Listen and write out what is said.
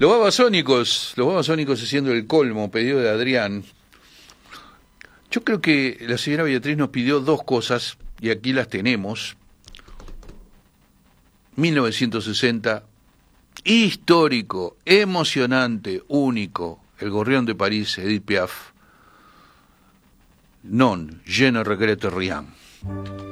Los Babasónicos haciendo el colmo, pedido de Adrián. Yo creo que la señora Beatriz nos pidió dos cosas, y aquí las tenemos. 1960, histórico, emocionante, único, El Gorrión de París, Edith Piaf. Non, je ne regrette rien.